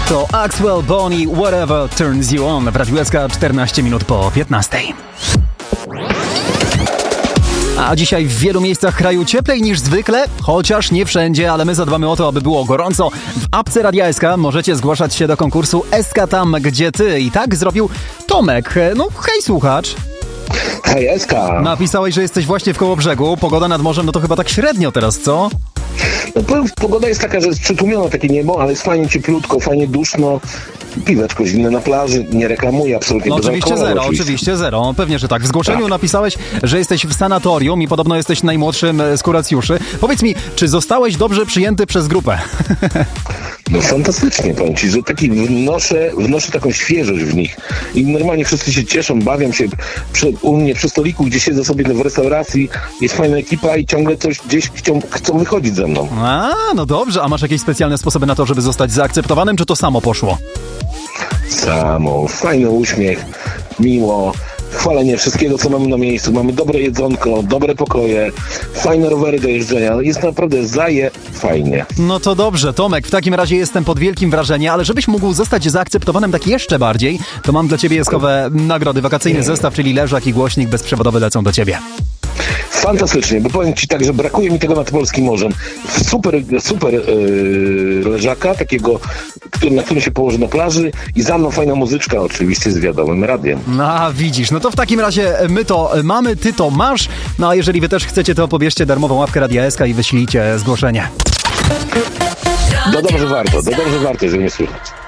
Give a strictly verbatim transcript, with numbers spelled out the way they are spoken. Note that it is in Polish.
To Axwell, Bonnie, Whatever Turns You On w Radiu S K czternaście minut po piętnastej. A dzisiaj w wielu miejscach kraju cieplej niż zwykle, chociaż nie wszędzie, ale my zadbamy o to, aby było gorąco. W apce Radia S K możecie zgłaszać się do konkursu S K tam, gdzie ty. I tak zrobił Tomek. No hej słuchacz. Hej S K. Napisałeś, że jesteś właśnie w Kołobrzegu. Pogoda nad morzem, no to chyba tak średnio teraz, co? No, pogoda jest taka, że jest przytłumione takie niebo, ale jest fajnie cieplutko, fajnie duszno. Piweczko zimne na plaży, nie reklamuję absolutnie. No oczywiście zero, oczywiście. oczywiście zero. Pewnie, że tak. W zgłoszeniu tak. Napisałeś, że jesteś w sanatorium i podobno jesteś najmłodszym z kuracjuszy. Powiedz mi, czy zostałeś dobrze przyjęty przez grupę? No fantastycznie, powiem ci, że taki wnoszę, wnoszę taką świeżość w nich i normalnie wszyscy się cieszą, bawią się przy, u mnie przy stoliku, gdzie siedzę sobie w restauracji, jest fajna ekipa i ciągle coś gdzieś chcą, chcą wychodzić ze mną. A, no dobrze, a masz jakieś specjalne sposoby na to, żeby zostać zaakceptowanym, czy to samo poszło? Samo, fajny uśmiech, miło, chwalenie wszystkiego, co mamy na miejscu. Mamy dobre jedzonko, dobre pokoje, fajne rowery do jeżdżenia. Jest naprawdę zaje fajnie. No to dobrze, Tomek, w takim razie jestem pod wielkim wrażeniem, ale żebyś mógł zostać zaakceptowanym tak jeszcze bardziej, to mam dla ciebie jeskowe nagrody. Wakacyjny zestaw, czyli leżak i głośnik bezprzewodowy lecą do ciebie. Fantastycznie, bo powiem ci tak, że brakuje mi tego nad Polskim Morzem. Super, super yy, leżaka, takiego, który, na którym się położy na plaży i za mną fajna muzyczka oczywiście z wiadomym radiem. No widzisz, no to w takim razie my to mamy, ty to masz, no a jeżeli wy też chcecie, to pobierzcie darmową łapkę Radia S K i wyślijcie zgłoszenie. Dodam, że warto, dodam, że warto, jeżeli nie słychać.